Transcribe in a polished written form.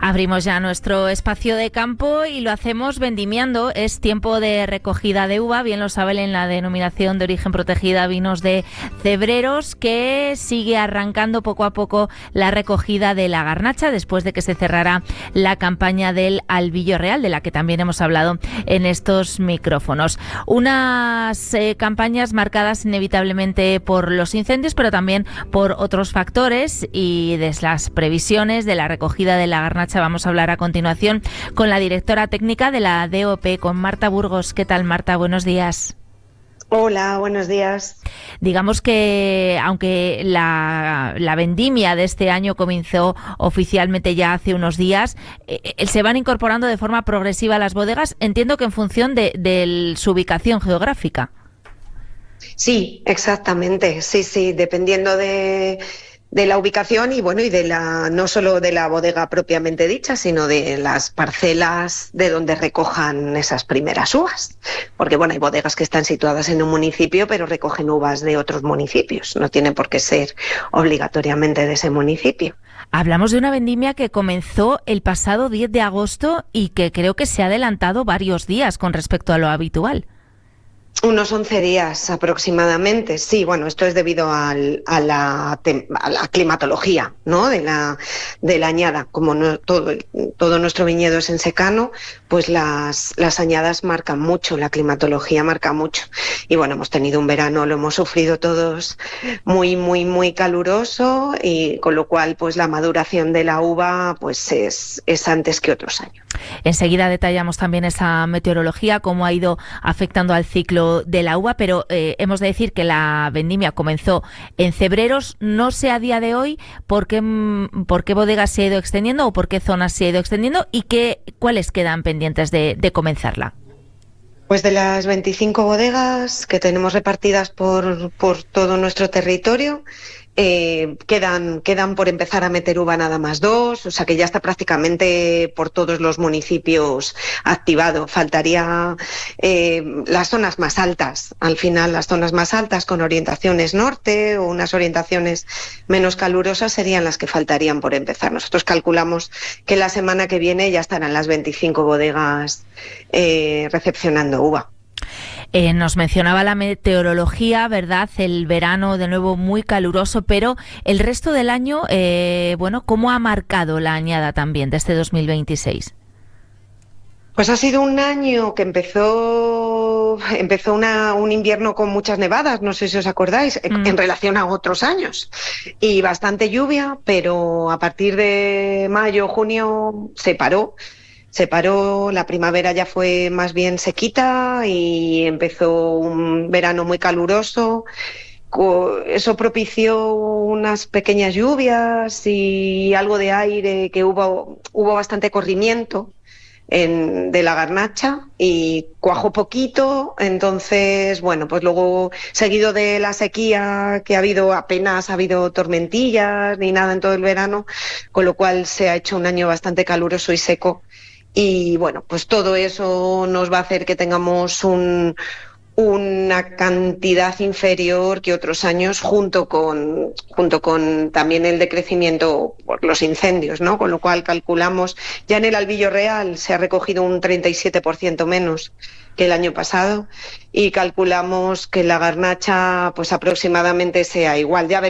Abrimos ya nuestro espacio de campo y lo hacemos vendimiando. Es tiempo de recogida de uva, bien lo saben, en la denominación de origen protegida Vinos de Cebreros, que sigue arrancando poco a poco la recogida de la garnacha después de que se cerrara la campaña del Albillo Real, de la que también hemos hablado en estos micrófonos. Unas campañas marcadas inevitablemente por los incendios, pero también por otros factores, y de las previsiones de la recogida de la garnacha vamos a hablar a continuación con la directora técnica de la DOP, con Marta Burgos. ¿Qué tal, Marta? Buenos días. Hola, buenos días. Digamos que, aunque la vendimia de este año comenzó oficialmente ya hace unos días, se van incorporando de forma progresiva a las bodegas, entiendo que en función de su ubicación geográfica. Sí, exactamente. Sí, dependiendo de la ubicación y bueno, y de no solo de la bodega propiamente dicha, sino de las parcelas de donde recojan esas primeras uvas. Porque bueno, hay bodegas que están situadas en un municipio, pero recogen uvas de otros municipios. No tiene por qué ser obligatoriamente de ese municipio. Hablamos de una vendimia que comenzó el pasado 10 de agosto y que creo que se ha adelantado varios días con respecto a lo habitual. Unos 11 días aproximadamente, sí. Bueno, esto es debido a la climatología, ¿no? de la añada. Como no, todo nuestro viñedo es en secano, pues las añadas marcan mucho, la climatología marca mucho. Y bueno, hemos tenido un verano, lo hemos sufrido todos, muy caluroso, y con lo cual pues la maduración de la uva pues es antes que otros años. Enseguida detallamos también esa meteorología, cómo ha ido afectando al ciclo de la uva, pero hemos de decir que la vendimia comenzó en Cebreros. No sé a día de hoy por qué bodegas se ha ido extendiendo o por qué zonas se ha ido extendiendo y cuáles quedan pendientes de comenzarla. Pues de las 25 bodegas que tenemos repartidas por todo nuestro territorio, quedan por empezar a meter uva nada más 2, o sea que ya está prácticamente por todos los municipios activado. Faltaría las zonas más altas, al final las zonas más altas con orientaciones norte o unas orientaciones menos calurosas serían las que faltarían por empezar. Nosotros calculamos que la semana que viene ya estarán las 25 bodegas recepcionando uva. Nos mencionaba la meteorología, ¿verdad? El verano de nuevo muy caluroso, pero el resto del año, ¿cómo ha marcado la añada también de este 2026? Pues ha sido un año que empezó un invierno con muchas nevadas, no sé si os acordáis, en relación a otros años, y bastante lluvia, pero a partir de mayo, junio se paró, la primavera ya fue más bien sequita y empezó un verano muy caluroso. Eso propició unas pequeñas lluvias y algo de aire, que hubo bastante corrimiento de la garnacha y cuajó poquito. Entonces, bueno, pues luego, seguido de la sequía que apenas ha habido tormentillas ni nada en todo el verano, con lo cual se ha hecho un año bastante caluroso y seco. Y bueno, pues todo eso nos va a hacer que tengamos una cantidad inferior que otros años, junto con también el decrecimiento por los incendios, ¿no? Con lo cual calculamos, ya en el Albillo Real se ha recogido un 37% menos que el año pasado, y calculamos que la garnacha pues aproximadamente sea igual. Ya